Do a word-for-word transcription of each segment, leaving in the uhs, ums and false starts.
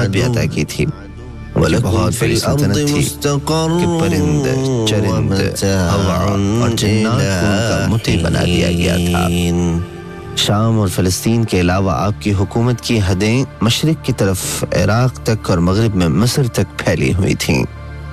राहत भी अता की थी। बहुत बड़ी सल्तनत थी कि परिंद, चरिंद, हवा और जन्नात को उनका मुती बना दिया गया था। शाम और फ़लस्तीन के अलावा आपकी हुकूमत की हदें मशरिक की तरफ इराक तक और मगरिब में मिस्र तक फैली हुई थीं।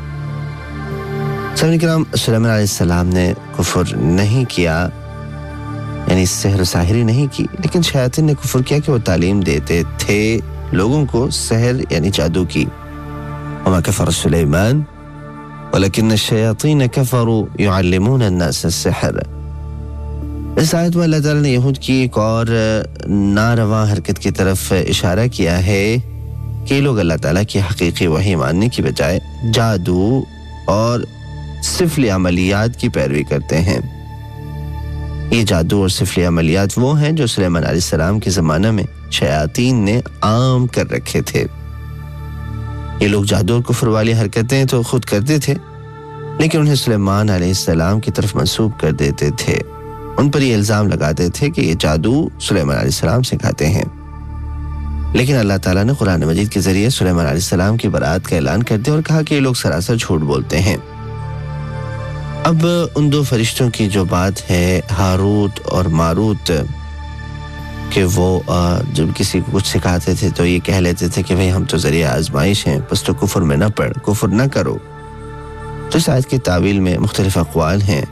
सलाम सुलेमान अलैहिस्सलाम ने कुफ्र नहीं किया, यानी सहर साहिरी नहीं की, लेकिन शयातीन ने कुफ्र किया कि वो तालीम देते थे लोगों को सहर यानी जादू की। वमा कफ़र सुलेमान वलकिन अश-शयातीन कफ़रू युअल्लिमून अन्नास अस्सिहर। इस आयत में अल्लाह ताला ने यहूद की एक और नारवा हरकत की तरफ इशारा किया है कि लोग अल्लाह ताला की हकीकी वही मानने की बजाय जादू और सिफली अमलियात की पैरवी करते हैं। ये जादू और सिफली अमलियात वो हैं जो सुलेमान अलैहिस्सलाम के ज़माना में शयातीन ने आम कर रखे थे। ये लोग जादू और कुफ्र वाली हरकतें तो खुद करते थे, लेकिन उन्हें सुलेमान अलैहिस्सलाम की तरफ मंसूब कर देते थे। उन पर ये इल्ज़ाम लगाते थे कि ये जादू सुलेमान अलैहिस्सलाम सिखाते हैं। लेकिन अल्लाह ताला ने कुरान मजीद के ज़रिए सुलेमान अलैहिस्सलाम की बरात का ऐलान कर दिया और कहा कि ये लोग सरासर झूठ बोलते हैं। अब उन दो फरिश्तों की जो बात है हारूत और मारूत कि वो जब किसी को कुछ सिखाते थे तो ये कह लेते थे कि भाई हम तो ज़रिए आजमाइश हैं, बस तो कुफ्र में न पढ़, कुफ्र न करो। तो इस आयत की तावील में मुख्तलिफ अक़वाल हैं।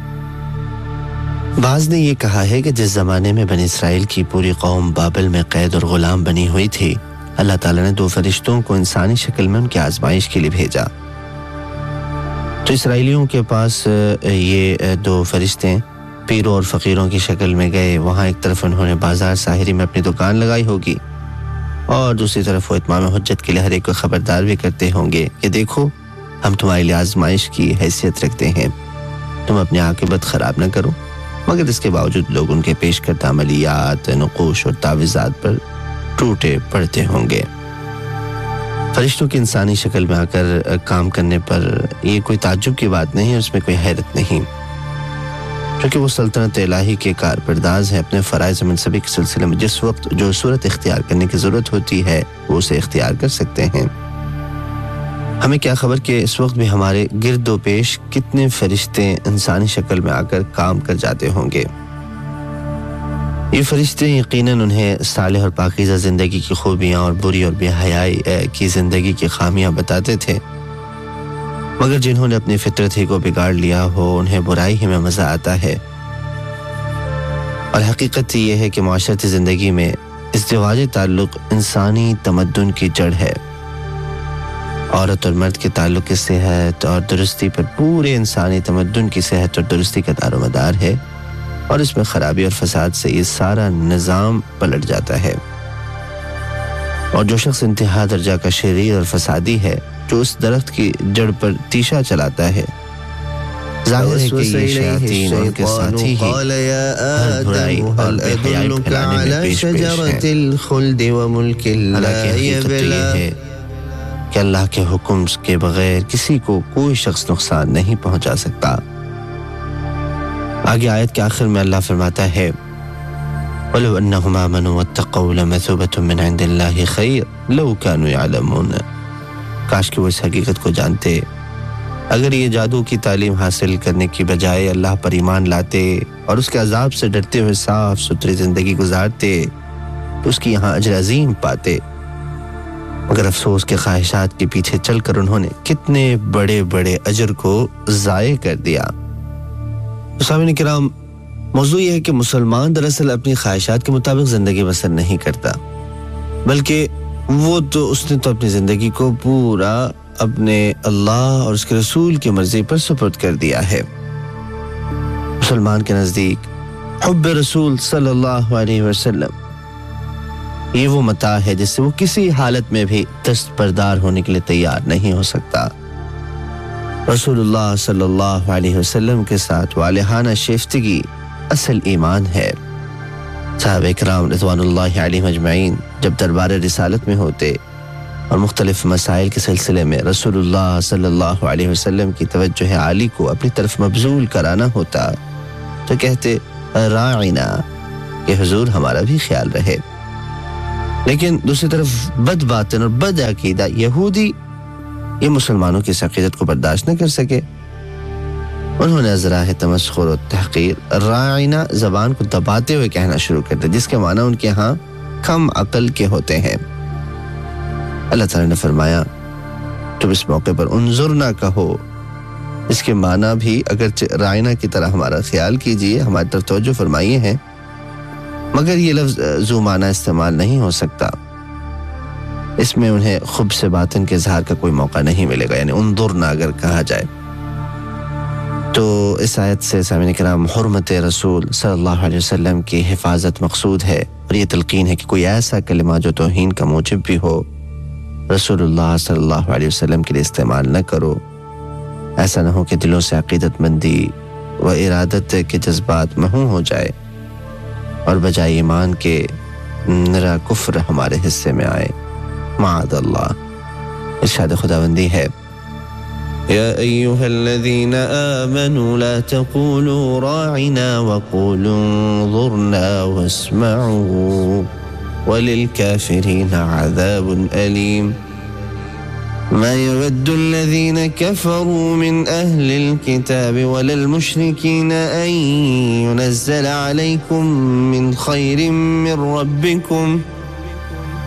बाज़ ने ये कहा है कि जिस ज़माने में बनी इसराइल की पूरी कौम बाबिल में कैद और ग़ुलाम बनी हुई थी, अल्लाह ताला ने दो फरिश्तों को इंसानी शक्ल में उनकी आजमाइश के लिए भेजा। तो इसराइलियों के पास ये दो फरिश्ते पीरों और फ़कीरों की शक्ल में गए। वहाँ एक तरफ उन्होंने बाज़ार साहिरी में अपनी दुकान लगाई होगी और दूसरी तरफ वो इत्माम हुज्जत के लिए हर एक को ख़बरदार भी करते होंगे कि देखो हम तुम्हारे लिए आजमाइश की हैसियत रखते हैं, तुम अपनी आक़िबत ख़राब न करो। मगर इसके बावजूद लोग उनके पेश करता अमलियात, नुक़ूश और तावीज़ात पर टूटे पड़ते होंगे। फरिश्तों की इंसानी शक्ल में आकर काम करने पर ये कोई ताज्जुब की बात नहीं है, उसमें कोई हैरत नहीं, क्योंकि वो सल्तनत इलाही के कारपरदाज हैं। अपने फ़राइज़ मनसबी के सिलसिले में जिस वक्त जो सूरत इख्तियार करने की ज़रूरत होती है वो उसे इख्तियार कर सकते हैं। हमें क्या खबर कि इस वक्त भी हमारे गिरदो पेश कितने फरिश्ते इंसानी शक्ल में आकर काम कर जाते होंगे। ये फरिश्ते यकीनन उन्हें सालिह और पाकीज़ा ज़िंदगी की खूबियाँ और बुरी और बेहयाई की ज़िंदगी की खामियाँ बताते थे, मगर जिन्होंने अपनी फितरत ही को बिगाड़ लिया हो उन्हें बुराई ही में मज़ा आता है। और हकीकत ये है कि माशरती ज़िंदगी में इज़्दिवाजी ताल्लुक़ इंसानी तमद्दुन की जड़ है। औरत और मर्द के ताल्लुक़ की सेहत और दुरुस्ती पर पूरे इंसानी तमद्दुन की सेहत और दुरुस्ती का दारोमदार है, और इसमें खराबी और फसाद से ये सारा निज़ाम पलट जाता है। और जो शख्स इंतहा दर्जा का शरीर और फसादी है, जो उस दरख्त की जड़ पर तीशा चलाता है, ज़ाहिर है कि ये शयातीन और उनके साथी ही हर बुराई और बेहयाई फैलाने में पेश पेश हैं। हालांकि हकीकत तो ये है कि अल्लाह के हुक्म के बगैर किसी को कोई शख्स नुकसान नहीं पहुंचा सकता। आगे आयत के आखिर में अल्लाह फरमाता है वलो अन्नहुम आमनू वत्तक़ौ लमथूबतुम मिन इंदिल्लाहि खैर लौ कानू यअलमून। काश कि वो इस हकीकत को जानते, अगर ये जादू की तालीम हासिल करने की बजाय अल्लाह पर ईमान लाते और उसके अजाब से डरते हुए साफ सुथरी जिंदगी गुजारते तो उसकी यहाँ अजर अजीम पाते। मगर अफसोस के ख्वाहिशात के पीछे चलकर उन्होंने कितने बड़े बड़े अजर को ज़ाये कर दिया। सामीन किराम, मौजू ये है कि मुसलमान दरअसल अपनी ख्वाहिशात के मुताबिक ज़िंदगी बसर नहीं करता, बल्कि वो तो उसने तो अपनी ज़िंदगी को पूरा अपने अल्लाह और उसके रसूल की मर्जी पर सुपुर्द कर दिया है। मुसलमान के नज़दीक हुब्ब रसूल सल्लल्लाहु अलैहि वसल्लम ये वो मता है जिससे वो किसी हालत में भी दस्तबरदार होने के लिए तैयार नहीं हो सकता। रसूलुल्लाह सल्लल्लाहु अलैहि वसल्लम के साथ वालिहाना शिफ्तगी असल ईमान है। सहाबा किराम रिज़वानुल्लाहि अलैहिम अजमईन जब दरबार रिसालत में होते और मुख्तलिफ मसाइल के सिलसिले में रसूलुल्लाह सल्लल्लाहु अलैहि वसल्लम की तवज्जुह आली को अपनी तरफ मबजूल कराना होता तो कहते राइना कि हुजूर हमारा भी ख्याल रहे। लेकिन दूसरी तरफ बद बातिन और बद अकीदा यहूदी ये मुसलमानों की इस अकीदत को बर्दाश्त न कर सके। उन्होंने अज़राह तमस्खुर और तहक़ीर राइना ज़बान को दबाते हुए कहना शुरू कर दिया, जिसके माना उनके यहाँ कम अकल के होते हैं। अल्लाह ताला ने फरमाया तुम इस मौके पर उन्जुर ना कहो, इसके माना भी अगर राइना की तरह हमारा ख्याल कीजिए, हमारी तरफ तवज्जो फरमाइए हैं, मगर ये लफ्ज़ ज़ू माना इस्तेमाल नहीं हो सकता। इसमें उन्हें खुब से बातिन के इज़हार का कोई मौका नहीं मिलेगा, यानी उन्जुर ना अगर कहा जाए तो इस आयत से सामने कराम हुर्मत रसूल सल्लल्लाहु अलैहि वसल्लम की हिफाजत मकसूद है और ये तलकीन है कि कोई ऐसा कलिमा जो तौहीन का मूजिब भी हो रसूलुल्लाह सल्लल्लाहु अलैहि वसल्लम के लिए इस्तेमाल न करो। ऐसा न हो कि दिलों से अकीदतमंदी व इरादत के जज्बात महू हो जाए और बजाय ईमान के निरा कुफ्र हमारे हिस्से में आए। माअज़ल्लाह। इरशाद खुदावंदी है या अय्युहल्लज़ीना आमनू ला तक़ूलू राइना वक़ूलू उन्ज़ुरना वस्मऊ वलिलकाफ़िरीना अज़ाबुन अलीम। ما يود الذين كفروا من أهل الكتاب ولا المشركين أن ينزل عليكم من خير من ربكم